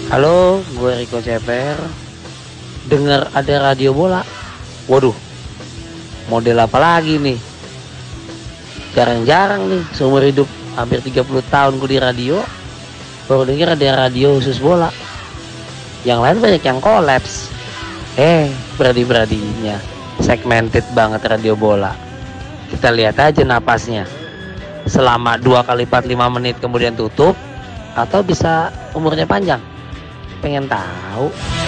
Halo, gue Riko CPR. Dengar ada radio bola. Waduh, model apa lagi nih? Jarang-jarang nih, seumur hidup hampir 30 tahun gue di radio, baru denger ada radio khusus bola. Yang lain banyak yang kolaps. Beradi-beradinya segmented banget radio bola. Kita lihat aja napasnya. Selama 2 kali 45 menit kemudian tutup, atau bisa umurnya panjang. Pengen tahu?